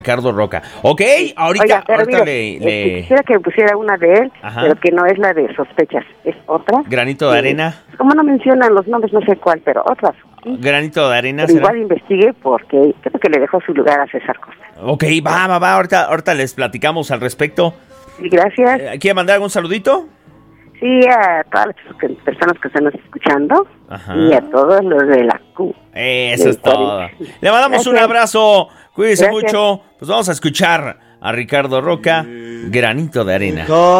Ricardo Roca. Ok, ahorita, Oiga, pero ahorita mire, quisiera que pusiera una de él, Ajá. pero que no es la de sospechas, es otra. Granito de arena. Como no mencionan los nombres, no sé cuál, pero otras. ¿Sí? Granito de arena. Pero igual investigue porque creo que le dejó su lugar a César Costa. Ok, va, ahorita les platicamos al respecto. Sí, gracias. ¿Quiere mandar algún saludito? Sí, a todas las personas que están escuchando. Ajá. Y a todos los de la Q. Eso es todo. Le mandamos un abrazo. Cuídese mucho. Pues vamos a escuchar a Ricardo Roca, Granito de arena.